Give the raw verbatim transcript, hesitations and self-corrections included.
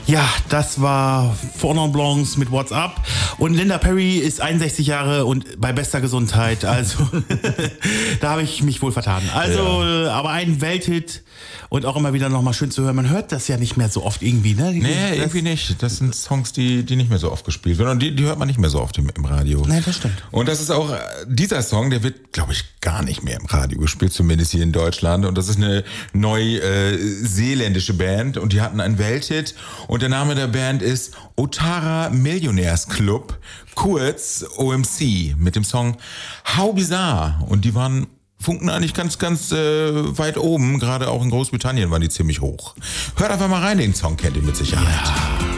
Ja, das war Four Non Blondes mit What's Up. Und Linda Perry ist einundsechzig Jahre und bei bester Gesundheit. Also da habe ich mich wohl vertan. Also, ja. aber ein Welthit und auch immer wieder nochmal schön zu hören. Man hört das ja nicht mehr so oft irgendwie, ne? Nee, das irgendwie nicht. Das sind Songs, die, die nicht mehr so oft gespielt werden. Und die, die hört man nicht mehr so oft im, im Radio. Nee, das stimmt. Und das ist auch, dieser Song, der wird, glaube ich, gar nicht mehr im Radio gespielt, zumindest hier in Deutschland. Und das ist eine neuseeländische äh, Band und die hatten einen Welthit. Und der Name der Band ist Otara Millionaires Club, kurz O M C, mit dem Song How Bizarre. Und die waren funken eigentlich ganz, ganz äh, weit oben. Gerade auch in Großbritannien waren die ziemlich hoch. Hört einfach mal rein, den Song kennt ihr mit Sicherheit. Ja.